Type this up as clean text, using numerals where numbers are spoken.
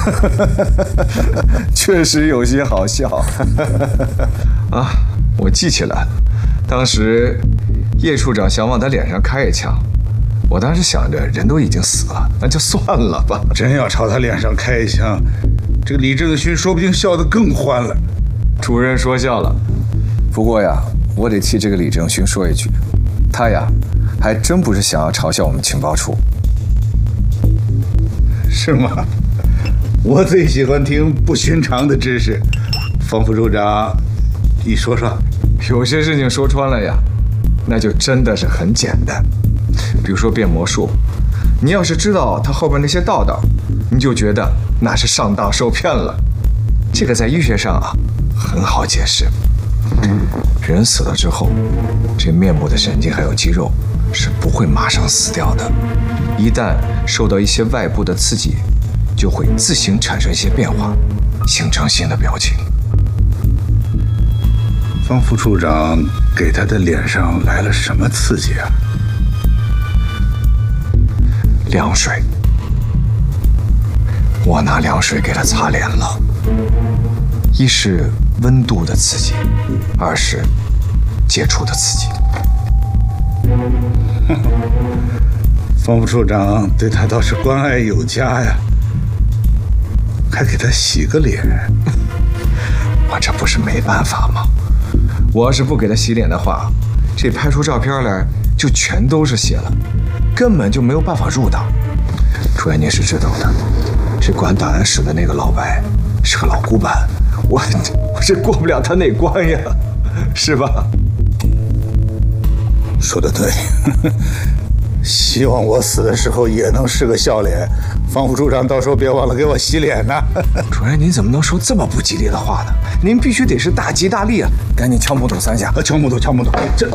确实有些好笑。啊，我记起来了，当时叶处长想往他脸上开一枪，我当时想着人都已经死了，那就算了吧。 真要朝他脸上开一枪，这个李正勋说不定笑得更欢了。 主任说笑了，不过呀，我得替这个李正勋说一句，他呀，还真不是想要嘲笑我们情报处。 是吗？我最喜欢听不寻常的知识。方副处长，你说说。 有些事情说穿了呀，那就真的是很简单。比如说变魔术，你要是知道它后边那些道道，你就觉得那是上当受骗了。这个在医学上啊很好解释。人死了之后，这面部的神经还有肌肉是不会马上死掉的，一旦受到一些外部的刺激，就会自行产生一些变化，形成新的表情。 方副处长给他的脸上来了什么刺激啊？ 凉水，我拿凉水给他擦脸了。一是温度的刺激，二是接触的刺激。 方副处长对他倒是关爱有加呀，还给他洗个脸。 我这不是没办法吗？我要是不给他洗脸的话，这拍出照片来就全都是血了，根本就没有办法入党。主任您是知道的，这管档案室的那个老白是个老古板，我这过不了他那关呀，是吧？ 说得对。希望我死的时候也能是个笑脸。方副处长，到时候别忘了给我洗脸呢。 主任，您怎么能说这么不吉利的话呢？您必须得是大吉大利啊！赶紧敲木头3下， 敲木头，这。